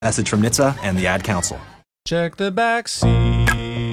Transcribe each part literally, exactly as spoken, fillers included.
Message from N H T S A and the Ad Council. Check the back seat.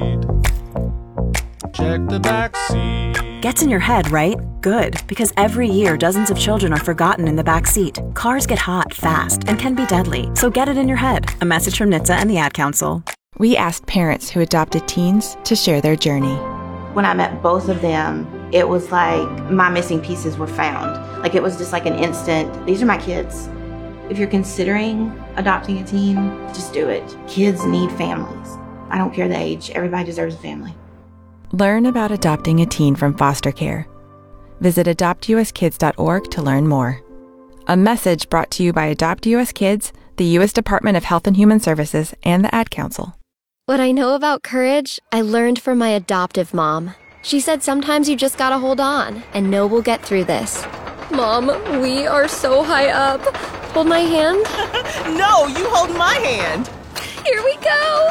Check the back seat. Gets in your head, right? Good, because every year dozens of children are forgotten in the back seat. Cars get hot fast and can be deadly, so get it in your head. A message from N H T S A and the Ad Council. We asked parents who adopted teens to share their journey. When I met both of them, it was like my missing pieces were found. Like it was just like an instant, these are my kids. If you're considering adopting a teen, just do it. Kids need families. I don't care the age, everybody deserves a family. Learn about adopting a teen from foster care. Visit adopt u s kids dot org to learn more. A message brought to you by Adopt U S Kids, the U S Department of Health and Human Services, and the Ad Council. What I know about courage, I learned from my adoptive mom. She said sometimes you just gotta hold on and know we'll get through this. Mom, we are so high up. Hold my hand. No, you hold my hand. Here we go.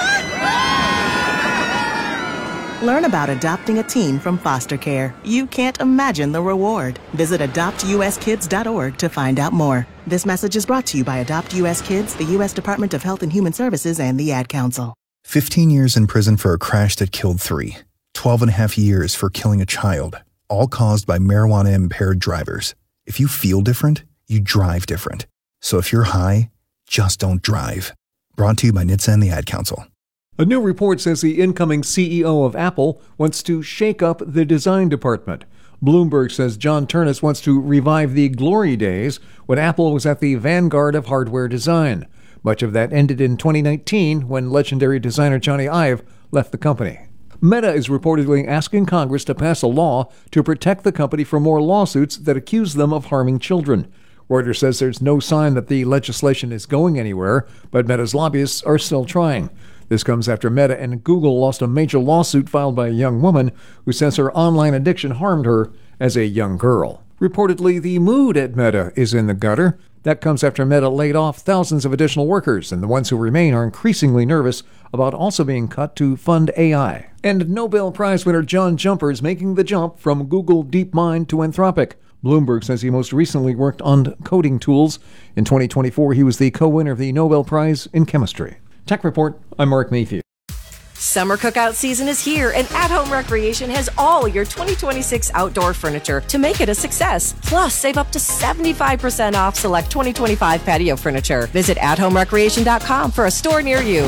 Learn about adopting a teen from foster care. You can't imagine the reward. Visit adopt u s kids dot org to find out more. This message is brought to you by Adopt U S Kids, the U S Department of Health and Human Services, and the Ad Council. fifteen years in prison for a crash that killed three. twelve and a half years for killing a child, all caused by marijuana-impaired drivers. If you feel different, you drive different. So if you're high, just don't drive. Brought to you by N H T S A and the Ad Council. A new report says the incoming C E O of Apple wants to shake up the design department. Bloomberg says John Ternus wants to revive the glory days when Apple was at the vanguard of hardware design. Much of that ended in twenty nineteen when legendary designer Johnny Ive left the company. Meta is reportedly asking Congress to pass a law to protect the company from more lawsuits that accuse them of harming children. Reuters says there's no sign that the legislation is going anywhere, but Meta's lobbyists are still trying. This comes after Meta and Google lost a major lawsuit filed by a young woman who says her online addiction harmed her as a young girl. Reportedly, the mood at Meta is in the gutter. That comes after Meta laid off thousands of additional workers, and the ones who remain are increasingly nervous about also being cut to fund A I. And Nobel Prize winner John Jumper is making the jump from Google DeepMind to Anthropic. Bloomberg says he most recently worked on coding tools. In twenty twenty-four, he was the co-winner of the Nobel Prize in Chemistry. Tech Report, I'm Mark Mayfield. Summer cookout season is here, and At Home Recreation has all your twenty twenty-six outdoor furniture to make it a success. Plus, save up to seventy-five percent off select twenty twenty-five patio furniture. Visit at home recreation dot com for a store near you.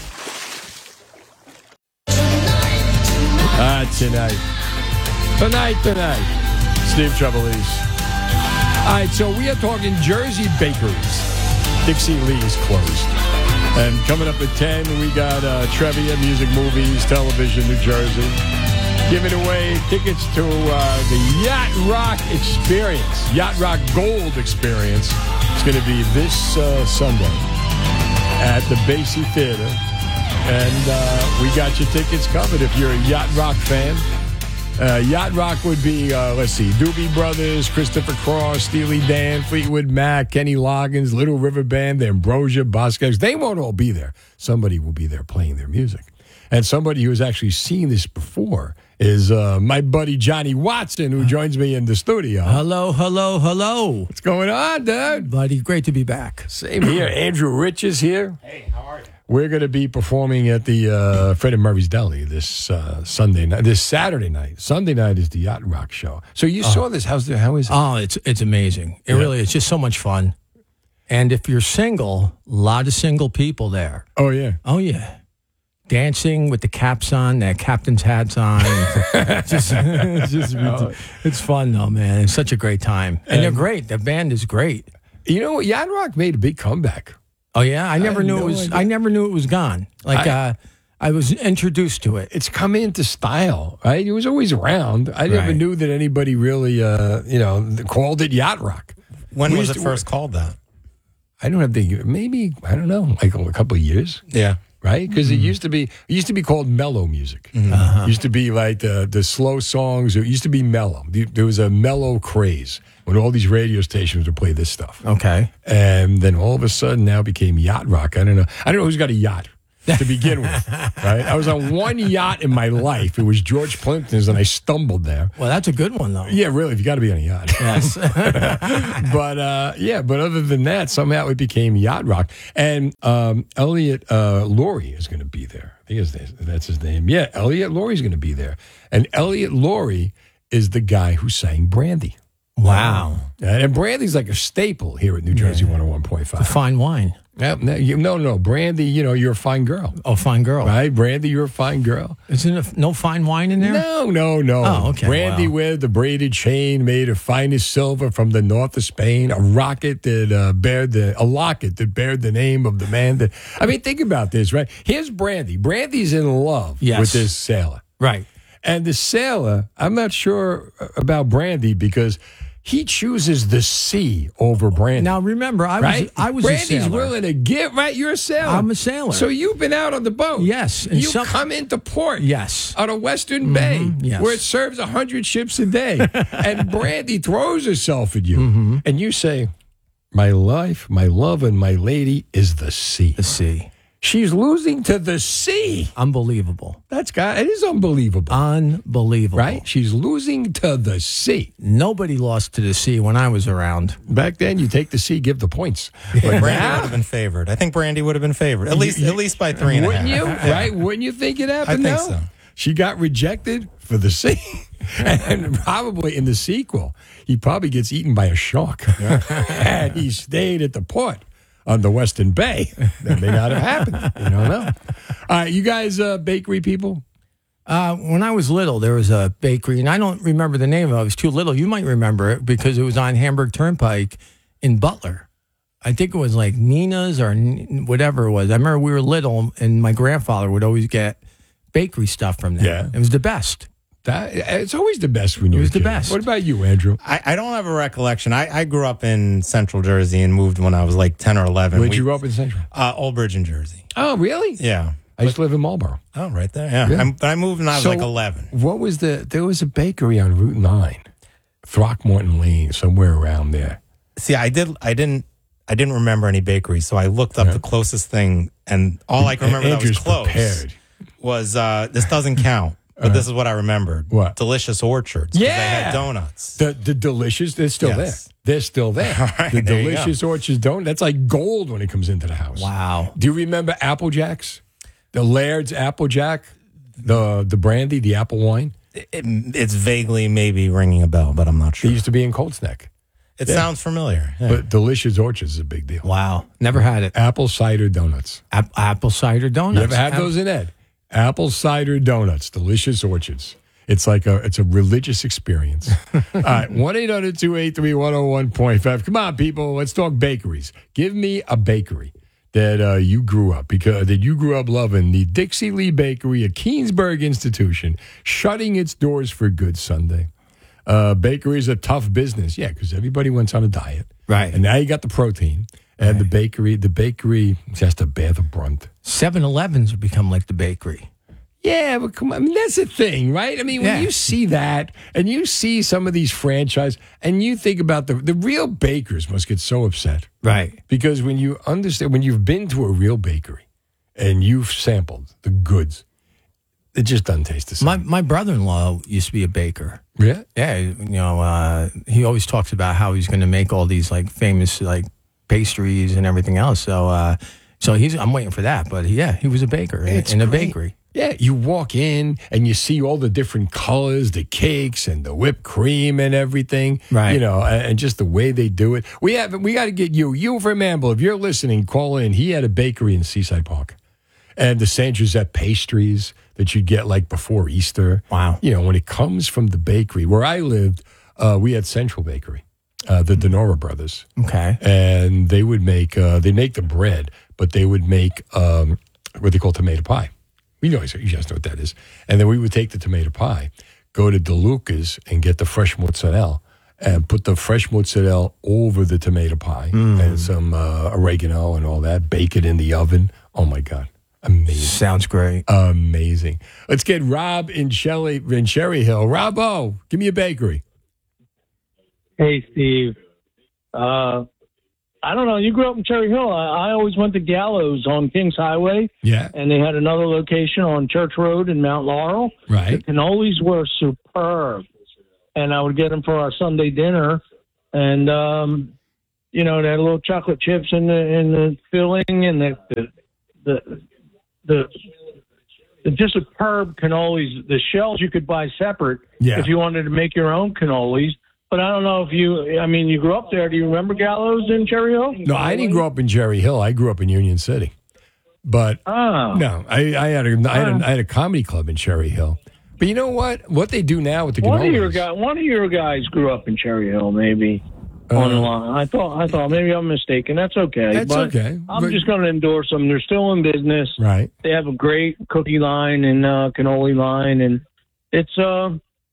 Ah, tonight. Tonight, tonight. Steve Trevelise. All right, so we are talking Jersey bakeries. Dixie Lee's closed. And coming up at ten, we got uh, trivia, music, movies, television, New Jersey. Giving away tickets to uh, the Yacht Rock Experience, Yacht Rock Gold Experience. It's going to be this uh, Sunday at the Basie Theater. And uh, we got your tickets covered if you're a Yacht Rock fan. Uh, Yacht Rock would be, uh, let's see, Doobie Brothers, Christopher Cross, Steely Dan, Fleetwood Mac, Kenny Loggins, Little River Band, the Ambrosia, Boscos. They won't all be there. Somebody will be there playing their music. And somebody who has actually seen this before is uh, my buddy Johnny Watson, who joins me in the studio. Hello, hello, hello. What's going on, dude? Buddy, great to be back. Same here. Andrew Rich is here. Hey, how are you? We're going to be performing at the uh, Fred and Murray's Deli this uh, Sunday night, this Saturday night. Sunday night is the Yacht Rock show. So you oh. saw this. How's the, how is it? Oh, it's it's amazing. It yeah. really is just so much fun. And if you're single, a lot of single people there. Oh, yeah. Oh, yeah. Dancing with the caps on, their captain's hats on. it's just, it's, just, oh. it's fun, though, man. It's such a great time. And, and they're great. The band is great. You know, Yacht Rock made a big comeback. Oh yeah, I never I knew no it was. Idea. I never knew it was gone. Like I, uh, I was introduced to it. It's come into style, right? It was always around. I never right. knew that anybody really, uh, you know, called it Yacht Rock. When we was it to, first called that? I don't have the maybe I don't know, like a couple of years. Yeah, right. Because mm-hmm. it used to be it used to be called mellow music. Mm-hmm. Uh-huh. It used to be like the the slow songs. It used to be mellow. There was a mellow craze when all these radio stations would play this stuff. Okay. And then all of a sudden now it became Yacht Rock. I don't know. I don't know who's got a yacht. to begin with. Right? I was on one yacht in my life. It was George Plimpton's, and I stumbled there. Well, that's a good one, though. Yeah, really. If you got to be on a yacht. Yes. but uh, yeah, but other than that, somehow it became Yacht Rock. And um, Elliot uh, Laurie is going to be there. I think his, that's his name. Yeah, Elliot Laurie's going to be there. And Elliot Laurie is the guy who sang Brandy. Wow. And Brandy's like a staple here at New Jersey yeah. one oh one point five. The fine wine. Yeah, no, you, no, no. Brandy, you know, you're a fine girl. Oh, fine girl. Right? Brandy, you're a fine girl. Isn't it no fine wine in there? No, no, no. Oh, okay. Brandy wow. with a braided chain made of finest silver from the north of Spain, a rocket that uh, bared the, a locket that bared the name of the man that, I mean, think about this, right? Here's Brandy. Brandy's in love yes. with this sailor. Right. And the sailor, I'm not sure about Brandy because he chooses the sea over Brandy. Now remember, I right? was I was Brandy's a sailor. willing to give. Right, you're a sailor. I'm a sailor. So you've been out on the boat. Yes. You some, come into port. Yes. On a Western Bay, mm-hmm, yes. where it serves a hundred ships a day, and Brandy throws herself at you, mm-hmm. and you say, "My life, my love, and my lady is the sea." The sea. She's losing to the sea. Unbelievable. That's got it is unbelievable. Unbelievable. Right? She's losing to the sea. Nobody lost to the sea when I was around. Back then, you take the sea, give the points. But Brandy would have been favored. I think Brandy would have been favored. At least you, at least by three and a half. Wouldn't you? Yeah. Right? Wouldn't you think it happened I think now? so. She got rejected for the sea. And probably in the sequel, he probably gets eaten by a shark. And he stayed at the port on the Western Bay. That may not have happened. You don't know. All right, you guys uh, bakery people? Uh, when I was little, there was a bakery, and I don't remember the name of it. I was too little. You might remember it because it was on Hamburg Turnpike in Butler. I think it was like Nina's or whatever it was. I remember we were little, and my grandfather would always get bakery stuff from there. Yeah. It was the best. That, it's always the best when you're It was a kid. the best. What about you, Andrew? I, I don't have a recollection. I, I grew up in Central Jersey and moved when I was like ten or eleven. Where'd we, you grow up in Central? Uh, Old Bridge in Jersey. Oh, really? Yeah. I used to live in Marlboro. Oh, right there. Yeah. Yeah. I'm, but I moved when I was So, like eleven. What was the, there was a bakery on Route nine, Throckmorton Lane, somewhere around there. See, I did. I didn't. I didn't remember any bakeries, so I looked up Yeah. the closest thing, and all I can remember that was Andrew's close prepared. was uh, this doesn't count, but this is what I remembered. What? Delicious Orchards. 'cause Yeah. they had donuts. The the delicious, they're still Yes. there. They're still there. All right, the there you delicious orchards don't. That's like gold when it comes into the house. Wow. Do you remember Apple Jacks? The Laird's Apple Jack, the the brandy, the apple wine. It, it- it's vaguely maybe ringing a bell, but I'm not They sure. used to be in Colts Neck. It Yeah. sounds familiar. Yeah. But delicious orchards is a big deal. Wow. Never had it. Apple cider donuts. Ap- apple cider donuts. You ever had Ap- those in Ed? Apple cider donuts, delicious orchards. It's like a it's a religious experience. All right, one eight hundred two eight three one oh one point five. Come on, people, let's talk bakeries. Give me a bakery that uh, you grew up because that you grew up loving. The Dixie Lee Bakery, a Keensburg institution, shutting its doors for good Sunday. Uh, bakery is a tough business, yeah, because everybody went on a diet, Right. and now you got the protein. And the bakery, the bakery has to bear the brunt. seven elevens have become like the bakery. Yeah, but come on. I mean, that's the thing, right? I mean, when Yeah. you see that and you see some of these franchise and you think about the the real bakers must get so upset. Right. Because when you understand, when you've been to a real bakery and you've sampled the goods, it just doesn't taste the same. My my brother in law used to be a baker. Yeah? Yeah, you know, uh, he always talks about how he's going to make all these like famous like pastries and everything else. So, uh, so he's I'm waiting for that. But yeah, he was a baker in, It's in a great. bakery. Yeah, you walk in and you see all the different colors, the cakes and the whipped cream and everything. Right. You know, and, and just the way they do it. We have we got to get you, you from Amble. If you're listening, call in. He had a bakery in Seaside Park, and the Saint Joseph pastries that you get like before Easter. Wow. You know, when it comes from the bakery where I lived, uh, we had Central Bakery, uh, the Denora brothers. Okay. And they would make uh, they make the bread, but they would make um, what they call tomato pie. We know, you guys know what that is. And then we would take the tomato pie, go to DeLuca's and get the fresh mozzarella, and put the fresh mozzarella over the tomato pie and some uh, oregano and all that. Bake it in the oven. Oh my God, amazing! Sounds great. Amazing. Let's get Rob in Shelly in Cherry Hill. Robbo, give me a bakery. Hey, Steve. Uh, I don't know. You grew up in Cherry Hill. I, I always went to Gallows on Kings Highway. Yeah. And they had another location on Church Road in Mount Laurel. Right. The cannolis were superb. And I would get them for our Sunday dinner. And, um, you know, they had little chocolate chips in the in the filling and the the the, the, the just superb cannolis. The shells you could buy separate Yeah. if you wanted to make your own cannolis. But I don't know if you, I mean, you grew up there. Do you remember Gallows in Cherry Hill? No, I didn't grow up in Cherry Hill. I grew up in Union City. But Oh. no, I, I, had a, I, had a, I had a comedy club in Cherry Hill. But you know what? What they do now with the One of your cannolis. guy, one of your guys grew up in Cherry Hill, maybe on the line. I thought, I thought maybe I'm mistaken. That's okay. That's but okay, I'm but- just going to endorse them. They're still in business. Right. They have a great cookie line and uh, cannoli line, and it's uh,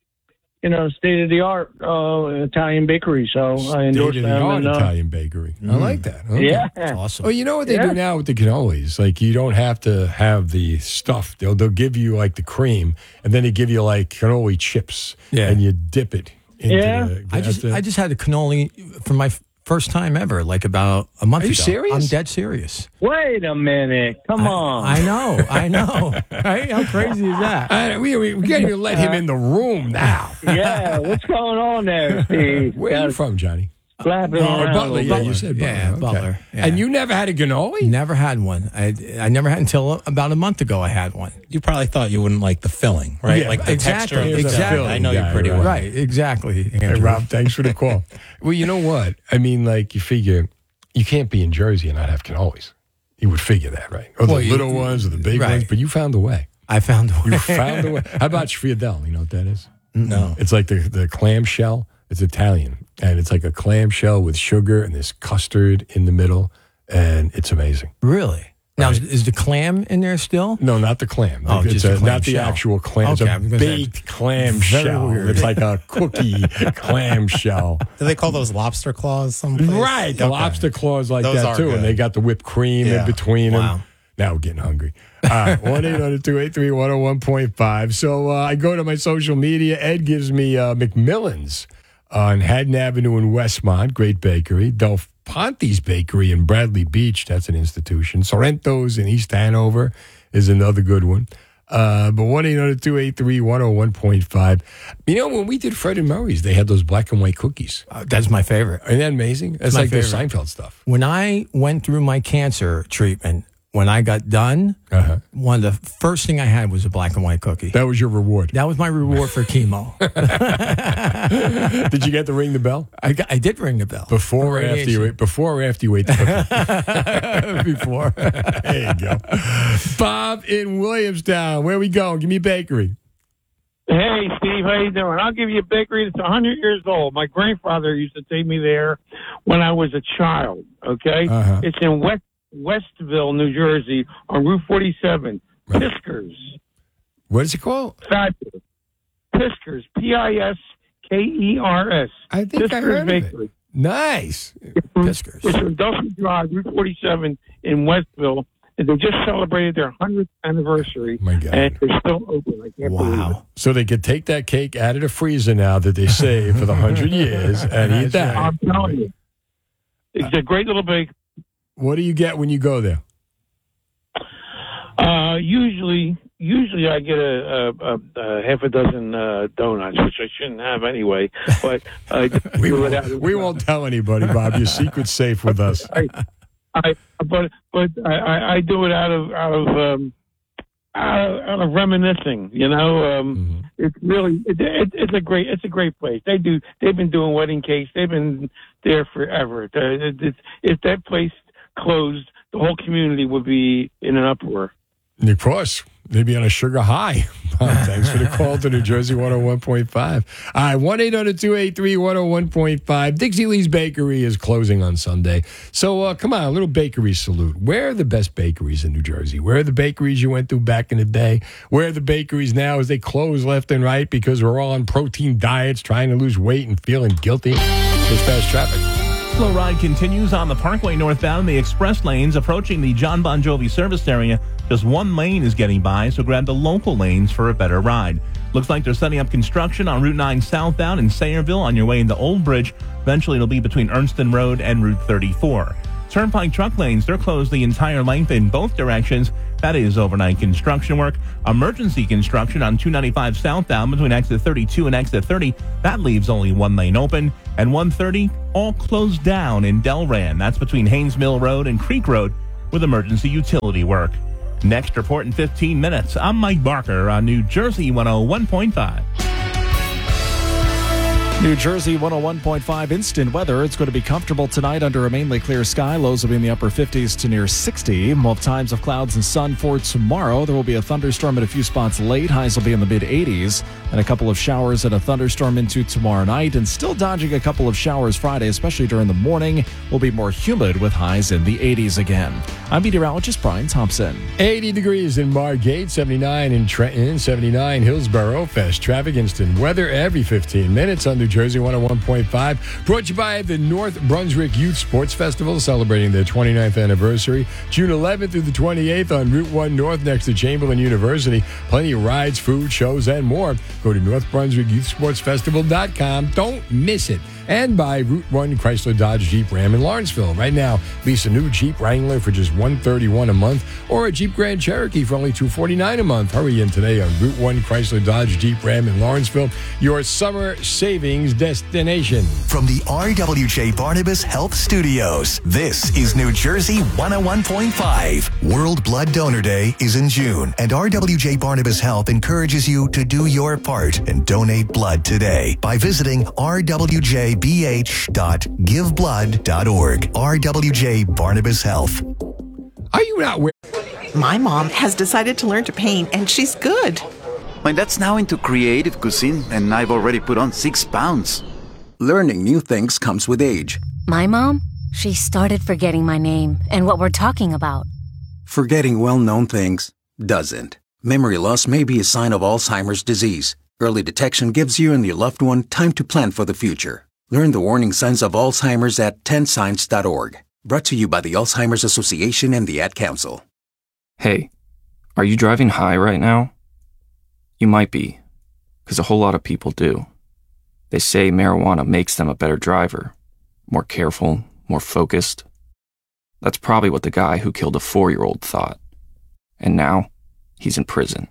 you know, state of the art uh, Italian bakery. So I endorse them. State-of-the-art and, uh, Italian bakery. I like that. Okay. Yeah, that's awesome. Well, you know what they Yeah. do now with the cannolis? Like, you don't have to have the stuff. They'll they'll give you like the cream, and then they give you like cannoli chips, Yeah. and you dip it. Into Yeah. the, I just the- I just had a cannoli for my f- first time ever, like about a month Are you ago. serious? I'm dead serious. Wait a minute. Come on. I know, I know. Right? How crazy is that? I, we, we, we can't even let him in the room now. Yeah, what's going on there, Steve? Where are you from, Johnny? Flapping Oh, around a Butler. little Yeah, bit. you said Butler. Yeah, okay. Butler, yeah. And you never had a cannoli? Never had one. I I never had until about a month ago. I had one. You probably thought you wouldn't like the filling, right? Yeah, like the exactly, texture. Of the exactly. filling. I know Yeah, you pretty right. well. Right, exactly. Hey, Andrew. Rob, thanks for the call. Well, you know what? I mean, like, you figure you can't be in Jersey and not have cannolis. You would figure that, right? Or the Well, you- little ones or the big right. ones, but you found a way. I found a way. You found a way. How about Sfriadelle? You know what that is? No. It's like the, the clam shell. It's Italian. And it's like a clam shell with sugar and this custard in the middle. And it's amazing. Really? Now, is, is the clam in there still? No, not the clam. Oh, it's just a, the clam not the shell. actual clam. Okay, I'm it's a gonna say- baked clam Very shell. weird. It's like a cookie clam shell. Do they call those lobster claws someplace? Right. The Okay. lobster claws like Those that are too. good. And they got the whipped cream Yeah. in between Wow. them. Now we're getting hungry. Uh, one eight hundred two eight three one oh one point five. So uh, I go to my social media. Ed gives me uh, McMillan's on Haddon Avenue in Westmont, great bakery. Del Ponte's Bakery in Bradley Beach, that's an institution. Sorrento's in East Hanover is another good one. Uh, but one eight hundred two eight three one oh one point five. You know, when we did Fred and Murray's, they had those black and white cookies. Uh, that's my favorite. Isn't that amazing? That's my like the favorite. Seinfeld stuff. When I went through my cancer treatment, when I got done, Uh-huh. one of the first thing I had was a black and white cookie. That was your reward. That was my reward for chemo. Did you get to ring the bell? I, got, I did ring the bell. Before or after you ate, before or after you ate the cookie? Before. There you go. Bob in Williamstown. Where we going? Give me a bakery. Hey, Steve, how you doing? I'll give you a bakery that's one hundred years old. My grandfather used to take me there when I was a child, okay? Uh-huh. It's in West Westville, New Jersey, on Route forty-seven. Piskers. What is it called? Fabulous. Piskers. P I S K E R S. I think I Piskers heard of it. Bakery. Nice. Piskers. It's on Dulcie Drive, Route forty-seven in Westville. And they just celebrated their hundredth anniversary. My God. And they're still open. I can't believe it. Wow. So they could take that cake out of the freezer now that they saved for the hundred years and eat that. I'm telling you. It's a great little bake. What do you get when you go there? Uh, usually, usually I get a, a, a, a half a dozen uh, donuts, which I shouldn't have anyway. But uh, We do it out won't, of- we won't tell anybody, Bob. Your secret's safe with us. I, I, but but I, I, I do it out of out of um, out of, out of reminiscing. You know, um, Mm-hmm. it's really it, it, it's a great it's a great place. They do they've been doing wedding cakes. They've been there forever. It, it, it, if that place closed, the whole community would be in an uproar. Of course. Maybe on a sugar high. Bob, thanks for the call to New Jersey one oh one point five. All right, one eight hundred two eight three one oh one point five. Dixie Lee's Bakery is closing on Sunday. So uh, come on, a little bakery salute. Where are the best bakeries in New Jersey? Where are the bakeries you went to back in the day? Where are the bakeries now as they close left and right because we're all on protein diets, trying to lose weight and feeling guilty? It's fast traffic. Slow ride continues on the Parkway northbound, the express lanes approaching the John Bon Jovi service area. Just one lane is getting by, so grab the local lanes for a better ride. Looks like they're setting up construction on Route nine southbound in Sayreville on your way into Old Bridge. Eventually, it'll be between Ernston Road and Route thirty-four. Turnpike truck lanes, they're closed the entire length in both directions. That is overnight construction work. Emergency construction on two ninety-five southbound between exit thirty-two and exit thirty. That leaves only one lane open. And one thirty, all closed down in Delran. That's between Haynes Mill Road and Creek Road with emergency utility work. Next report in fifteen minutes. I'm Mike Barker on New Jersey one oh one point five. New Jersey one oh one point five instant weather. It's going to be comfortable tonight under a mainly clear sky. Lows will be in the upper fifties to near sixty. We'll have times of clouds and sun for tomorrow. There will be a thunderstorm at a few spots late. Highs will be in the mid eighties. And a couple of showers and a thunderstorm into tomorrow night. And still dodging a couple of showers Friday, especially during the morning. Will be more humid with highs in the eighties again. I'm meteorologist Brian Thompson. eighty degrees in Margate, seventy-nine in Trenton, seventy-nine Hillsborough. Fast traffic, instant weather every fifteen minutes on New Jersey one oh one point five. Brought to you by the North Brunswick Youth Sports Festival, celebrating their twenty-ninth anniversary. June eleventh through the twenty-eighth on Route one North next to Chamberlain University. Plenty of rides, food, shows, and more. Go to north brunswick youth sports festival dot com. Don't miss it. And by Route one Chrysler Dodge Jeep Ram in Lawrenceville. Right now, lease a new Jeep Wrangler for just one hundred thirty-one dollars a month or a Jeep Grand Cherokee for only two hundred forty-nine dollars a month. Hurry in today on Route one Chrysler Dodge Jeep Ram in Lawrenceville, your summer savings destination. From the R W J Barnabas Health Studios, this is New Jersey one oh one point five. World Blood Donor Day is in June, and R W J Barnabas Health encourages you to do your part and donate blood today by visiting r w j b h dot give blood dot org. R W J Barnabas Health. Are you not aware? My mom has decided to learn to paint, and she's good. My dad's now into creative cuisine, and I've already put on six pounds. Learning new things comes with age. My mom, she started forgetting my name and what we're talking about. Forgetting well-known things doesn't. Memory loss may be a sign of Alzheimer's disease. Early detection gives you and your loved one time to plan for the future. Learn the warning signs of Alzheimer's at ten signs dot org. Brought to you by the Alzheimer's Association and the Ad Council. Hey, are you driving high right now? You might be, because a whole lot of people do. They say marijuana makes them a better driver, more careful, more focused. That's probably what the guy who killed a four-year-old thought. And now, he's in prison.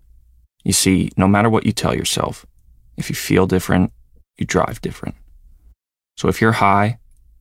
You see, no matter what you tell yourself, if you feel different, you drive different. So if you're high,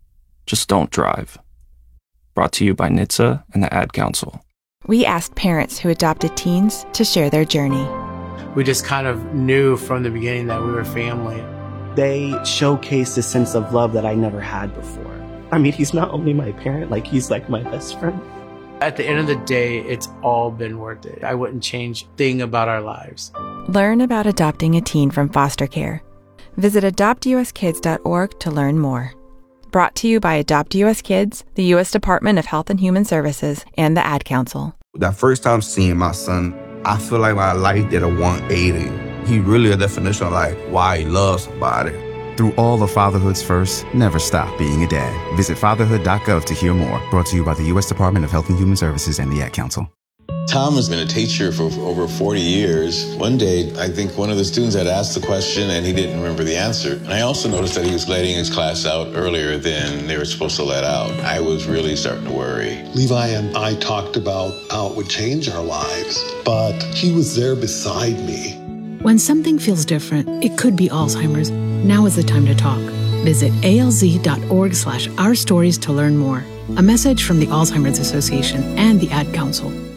just don't drive. Brought to you by N H T S A and the Ad Council. We asked parents who adopted teens to share their journey. We just kind of knew from the beginning that we were family. They showcased a sense of love that I never had before. I mean, he's not only my parent, like he's like my best friend. At the end of the day, it's all been worth it. I wouldn't change a thing about our lives. Learn about adopting a teen from foster care. Visit adopt u s kids dot org to learn more. Brought to you by Adopt U S Kids, the U S Department of Health and Human Services, and the Ad Council. That first time seeing my son, I feel like my life did a one eighty. He really a definition of like why he loves somebody. Through all of fatherhood's first, never stop being a dad. Visit fatherhood dot gov to hear more. Brought to you by the U S Department of Health and Human Services and the Ad Council. Tom has been a teacher for over forty years. One day, I think one of the students had asked the question and he didn't remember the answer. And I also noticed that he was letting his class out earlier than they were supposed to let out. I was really starting to worry. Levi and I talked about how it would change our lives, but he was there beside me. When something feels different, it could be Alzheimer's. Now is the time to talk. Visit A L Z dot org slash our stories to learn more. A message from the Alzheimer's Association and the Ad Council.